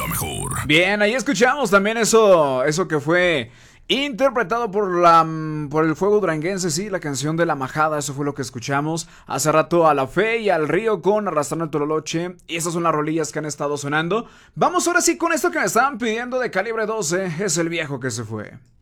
lo mejor. Bien, ahí escuchamos también eso que fue interpretado por el Fuego Duranguense, sí, la canción de La Majada, eso fue lo que escuchamos. Hace rato a La Fe y al Río con Arrastrando el Tololoche, y esas son las rolillas que han estado sonando. Vamos ahora sí con esto que me estaban pidiendo de Calibre 12, es el viejo que se fue.